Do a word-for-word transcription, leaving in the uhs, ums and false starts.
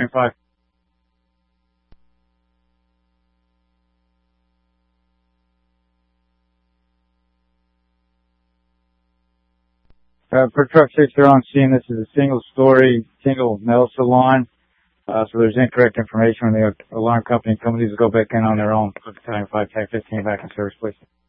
Battalion five. Uh, for truck six, they're on scene. This is a single story, single metal salon. Uh, so there's incorrect information when the alarm company companies go back in on their own. Battalion five, Tag fifteen back in service, please.